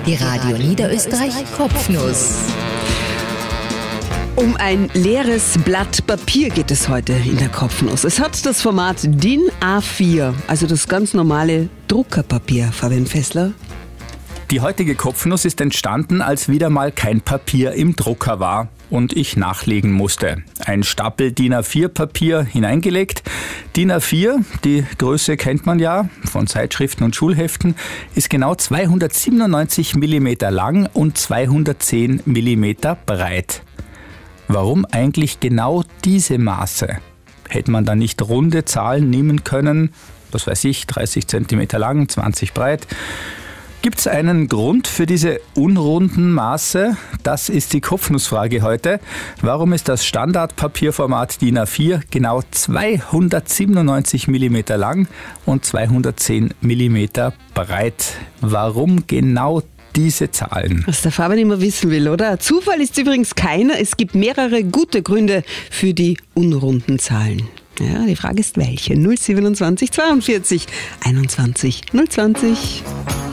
Die Radio Niederösterreich Kopfnuss. Um ein leeres Blatt Papier geht es heute in der Kopfnuss. Es hat das Format DIN A4, also das ganz normale Druckerpapier. Fabian Fessler. Die heutige Kopfnuss ist entstanden, als wieder mal kein Papier im Drucker war und ich nachlegen musste. Ein Stapel DIN A4 Papier hineingelegt. DIN A4, die Größe kennt man ja von Zeitschriften und Schulheften, ist genau 297 mm lang und 210 mm breit. Warum eigentlich genau diese Maße? Hätte man da nicht runde Zahlen nehmen können, was weiß ich, 30 cm lang, 20 breit? Gibt es einen Grund für diese unrunden Maße? Das ist die Kopfnussfrage heute. Warum ist das Standardpapierformat DIN A4 genau 297 mm lang und 210 mm breit? Warum genau diese Zahlen? Was der Fabian immer wissen will, oder? Zufall ist übrigens keiner. Es gibt mehrere gute Gründe für die unrunden Zahlen. Ja, die Frage ist welche? 027 42 21 020.